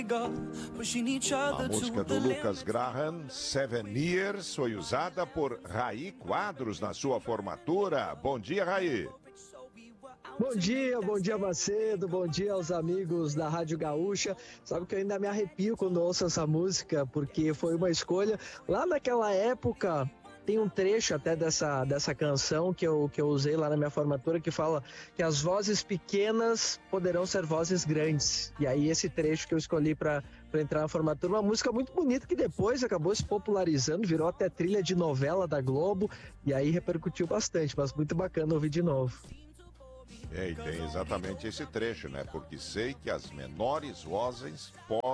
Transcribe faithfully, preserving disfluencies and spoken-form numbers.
A música do Lucas Graham, Seven Years, foi usada por Raí Quadros na sua formatura. Bom dia, Raí. Bom dia, bom dia Macedo, bom dia aos amigos da Rádio Gaúcha. Sabe que eu ainda me arrepio quando ouço essa música, porque foi uma escolha. Lá naquela época, tem um trecho até dessa, dessa canção que eu, que eu usei lá na minha formatura, que fala que as vozes pequenas poderão ser vozes grandes. E aí esse trecho que eu escolhi para entrar na formatura, uma música muito bonita que depois acabou se popularizando, virou até trilha de novela da Globo, e aí repercutiu bastante, mas muito bacana ouvir de novo. É, e tem exatamente esse trecho, né? Porque sei que as menores vozes podem